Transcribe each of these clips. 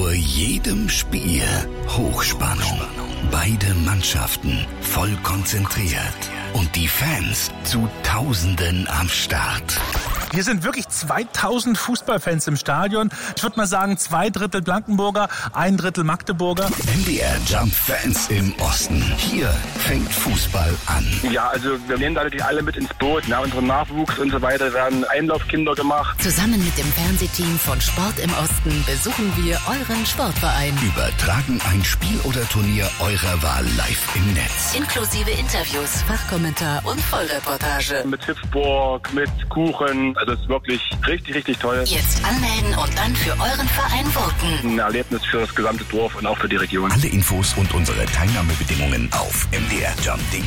Vor jedem Spiel Hochspannung. Beide Mannschaften voll konzentriert. Und die Fans zu Tausenden am Start. Hier sind wirklich 2000 Fußballfans im Stadion. Ich würde mal sagen, 2/3 Blankenburger, 1/3 Magdeburger. MDR Jump Fans im Osten. Hier fängt Fußball an. Ja, also wir nehmen da natürlich alle mit ins Boot. Na, unseren Nachwuchs und so weiter werden Einlaufkinder gemacht. Zusammen mit dem Fernsehteam von Sport im Osten besuchen wir euren Sportverein. Übertragen ein Spiel oder Turnier eurer Wahl live im Netz. Inklusive Interviews, Fachkommentar und Vollreportage. Mit Hüpfburg, mit Kuchen. Also es ist wirklich richtig, richtig toll. Jetzt anmelden und dann für euren Verein voten. Ein Erlebnis für das gesamte Dorf und auch für die Region. Alle Infos und unsere Teilnahmebedingungen auf mdrjump.de.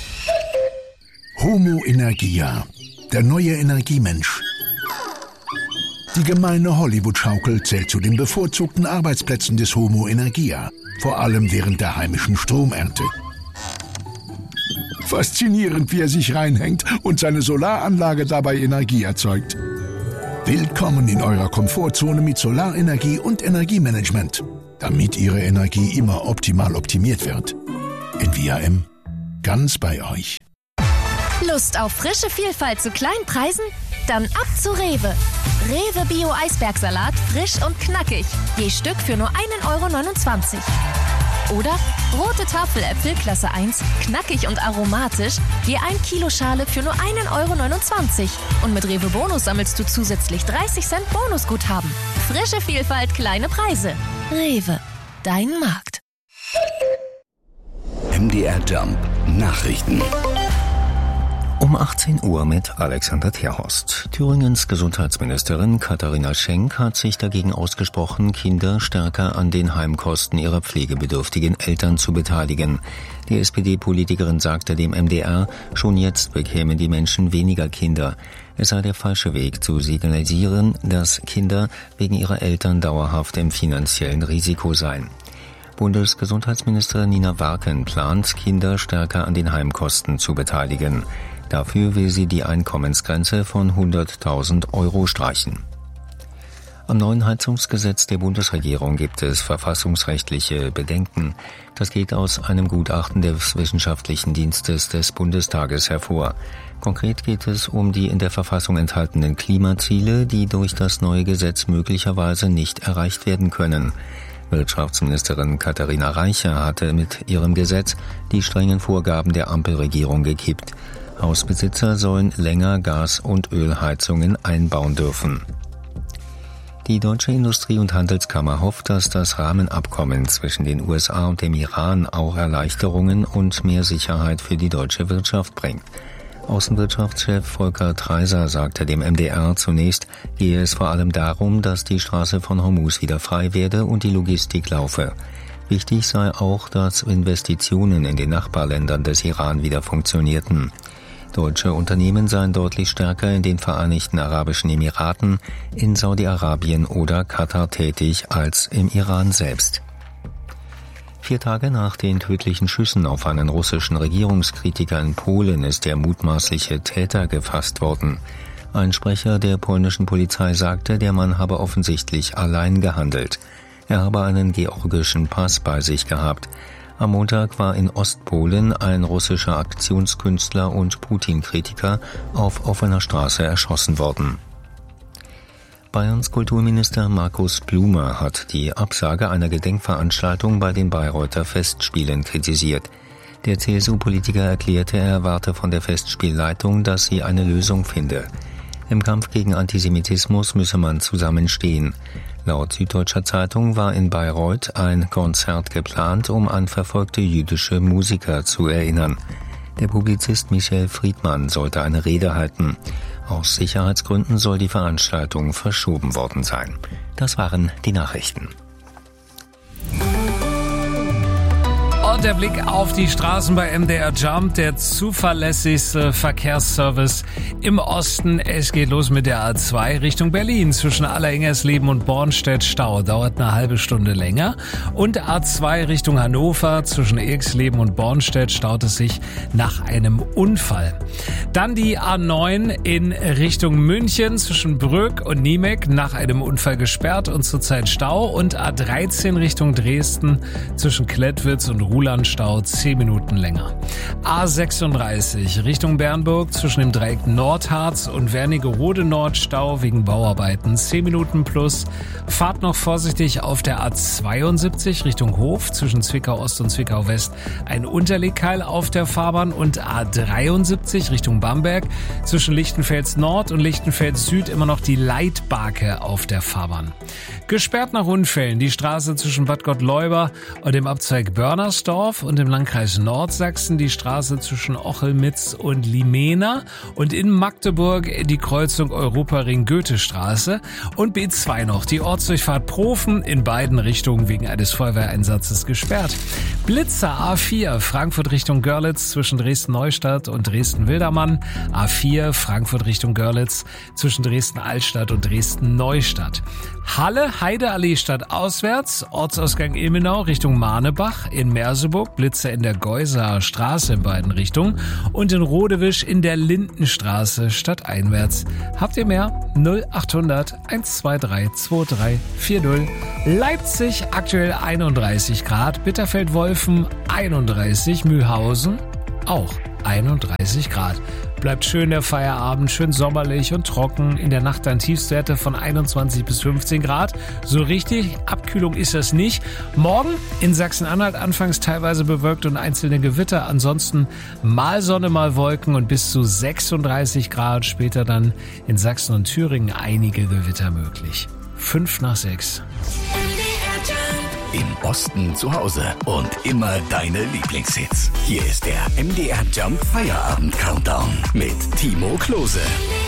Homo Energia, der neue Energiemensch. Die gemeine Hollywood-Schaukel zählt zu den bevorzugten Arbeitsplätzen des Homo Energia, vor allem während der heimischen Stromernte. Faszinierend, wie er sich reinhängt und seine Solaranlage dabei Energie erzeugt. Willkommen in eurer Komfortzone mit Solarenergie und Energiemanagement, damit Ihre Energie immer optimal optimiert wird. Envia-M, ganz bei euch. Lust auf frische Vielfalt zu kleinen Preisen? Dann ab zu Rewe. Rewe Bio Eisbergsalat, frisch und knackig. Je Stück für nur 1,29 €. Oder rote Tafeläpfel Klasse 1, knackig und aromatisch, je 1 Kilo Schale für nur 1,29 €. Und mit Rewe Bonus sammelst du zusätzlich 30 Cent Bonusguthaben. Frische Vielfalt, kleine Preise. Rewe, dein Markt. MDR Jump Nachrichten. Um 18 Uhr mit Alexander Terhorst. Thüringens Gesundheitsministerin Katharina Schenk hat sich dagegen ausgesprochen, Kinder stärker an den Heimkosten ihrer pflegebedürftigen Eltern zu beteiligen. Die SPD-Politikerin sagte dem MDR, schon jetzt bekämen die Menschen weniger Kinder. Es sei der falsche Weg zu signalisieren, dass Kinder wegen ihrer Eltern dauerhaft im finanziellen Risiko seien. Bundesgesundheitsministerin Nina Warken plant, Kinder stärker an den Heimkosten zu beteiligen. Dafür will sie die Einkommensgrenze von 100.000 € streichen. Am neuen Heizungsgesetz der Bundesregierung gibt es verfassungsrechtliche Bedenken. Das geht aus einem Gutachten des Wissenschaftlichen Dienstes des Bundestages hervor. Konkret geht es um die in der Verfassung enthaltenen Klimaziele, die durch das neue Gesetz möglicherweise nicht erreicht werden können. Wirtschaftsministerin Katharina Reiche hatte mit ihrem Gesetz die strengen Vorgaben der Ampelregierung gekippt. Hausbesitzer sollen länger Gas- und Ölheizungen einbauen dürfen. Die Deutsche Industrie- und Handelskammer hofft, dass das Rahmenabkommen zwischen den USA und dem Iran auch Erleichterungen und mehr Sicherheit für die deutsche Wirtschaft bringt. Außenwirtschaftschef Volker Treiser sagte dem MDR, zunächst gehe es vor allem darum, dass die Straße von Hormuz wieder frei werde und die Logistik laufe. Wichtig sei auch, dass Investitionen in den Nachbarländern des Iran wieder funktionierten. Deutsche Unternehmen seien deutlich stärker in den Vereinigten Arabischen Emiraten, in Saudi-Arabien oder Katar tätig als im Iran selbst. 4 Tage nach den tödlichen Schüssen auf einen russischen Regierungskritiker in Polen ist der mutmaßliche Täter gefasst worden. Ein Sprecher der polnischen Polizei sagte, der Mann habe offensichtlich allein gehandelt. Er habe einen georgischen Pass bei sich gehabt. Am Montag war in Ostpolen ein russischer Aktionskünstler und Putin-Kritiker auf offener Straße erschossen worden. Bayerns Kulturminister Markus Blume hat die Absage einer Gedenkveranstaltung bei den Bayreuther Festspielen kritisiert. Der CSU-Politiker erklärte, er erwarte von der Festspielleitung, dass sie eine Lösung finde. Im Kampf gegen Antisemitismus müsse man zusammenstehen. Laut Süddeutscher Zeitung war in Bayreuth ein Konzert geplant, um an verfolgte jüdische Musiker zu erinnern. Der Publizist Michel Friedmann sollte eine Rede halten. Aus Sicherheitsgründen soll die Veranstaltung verschoben worden sein. Das waren die Nachrichten. Und der Blick auf die Straßen bei MDR Jump, der zuverlässigste Verkehrsservice im Osten. Es geht los mit der A2 Richtung Berlin. Zwischen Allerengersleben und Bornstedt Stau, dauert eine halbe Stunde länger. Und A2 Richtung Hannover, zwischen Erxleben und Bornstedt staut es sich nach einem Unfall. Dann die A9 in Richtung München, zwischen Brück und Niemek, nach einem Unfall gesperrt und zurzeit Stau. Und A13 Richtung Dresden, zwischen Klettwitz und Ruhlandstau 10 Minuten länger. A36 Richtung Bernburg, zwischen dem Dreieck Nordharz und Wernigerode Nord Stau wegen Bauarbeiten 10 Minuten plus. Fahrt noch vorsichtig auf der A72 Richtung Hof, zwischen Zwickau Ost und Zwickau West ein Unterlegkeil auf der Fahrbahn. Und A73 Richtung Bamberg, zwischen Lichtenfels Nord und Lichtenfels Süd immer noch die Leitbarke auf der Fahrbahn. Gesperrt nach Unfällen die Straße zwischen Bad Gottleuba und dem Abzweig Börnersdorf und im Landkreis Nordsachsen die Straße zwischen Ochelmitz und Limena und in Magdeburg die Kreuzung Europaring-Goethestraße und B2 noch die Ortsdurchfahrt Profen in beiden Richtungen wegen eines Feuerwehreinsatzes gesperrt. Blitzer A4 Frankfurt Richtung Görlitz zwischen Dresden-Neustadt und Dresden-Wildermann, A4 Frankfurt Richtung Görlitz zwischen Dresden-Altstadt und Dresden-Neustadt. Halle Heideallee Stadt auswärts, Ortsausgang Ilmenau Richtung Marnebach, in Merseburg Blitzer in der Geuser Straße in beiden Richtungen und in Rodewisch in der Lindenstraße stadteinwärts. Habt ihr mehr? 0800 123 2340. Leipzig aktuell 31 Grad, Bitterfeld-Wolfen 31, Mühlhausen auch 31 Grad. Bleibt schön der Feierabend, schön sommerlich und trocken. In der Nacht dann Tiefstwerte von 21 bis 15 Grad. So richtig Abkühlung ist das nicht. Morgen in Sachsen-Anhalt anfangs teilweise bewölkt und einzelne Gewitter. Ansonsten mal Sonne, mal Wolken und bis zu 36 Grad. Später dann in Sachsen und Thüringen einige Gewitter möglich. 5:06. Im Osten zu Hause und immer deine Lieblingshits. Hier ist der MDR Jump Feierabend Countdown mit Timo Klose.